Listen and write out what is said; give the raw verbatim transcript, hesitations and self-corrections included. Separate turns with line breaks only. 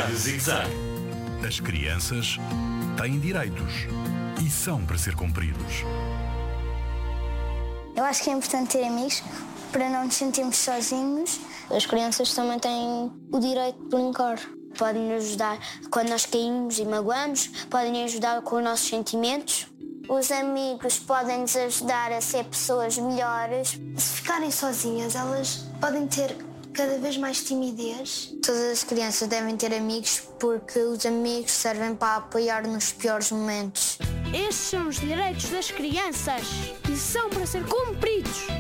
Rádio Zig-Zag.
As crianças têm direitos e são para ser cumpridos.
Eu acho que é importante ter amigos para não nos sentirmos sozinhos. As crianças também têm o direito de brincar. Podem nos ajudar quando nós caímos e magoamos, podem ajudar com os nossos sentimentos. Os amigos podem nos ajudar a ser pessoas melhores.
Se ficarem sozinhas, elas podem ter cada vez mais timidez.
Todas as crianças devem ter amigos porque os amigos servem para apoiar nos piores momentos.
Estes são os direitos das crianças e são para ser cumpridos.